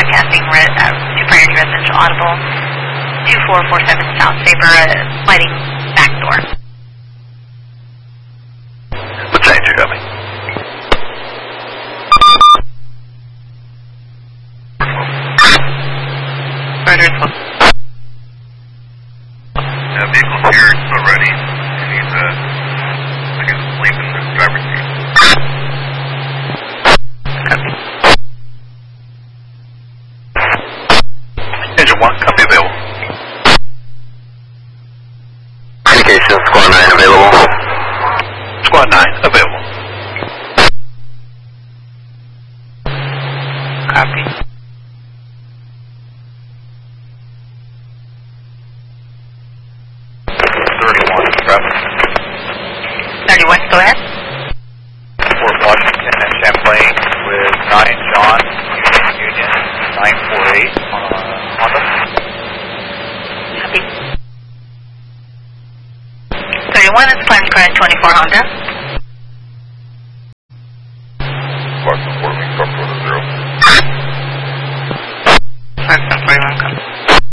broadcasting Super Energy Residential Audible 2447 South Sabre lighting back door. What change you got me? Further as well. Vehicle's here, still ready, and he's, I guess, asleep in the driver's seat. Copy. Engine 1, copy available. Communication, Squad 9 available. Squad 9 available. Copy. Go ahead. Fort Washington and Champlain with 9 John, Union 948 Honda. Copy. 31 is Plans Credit 24 Honda.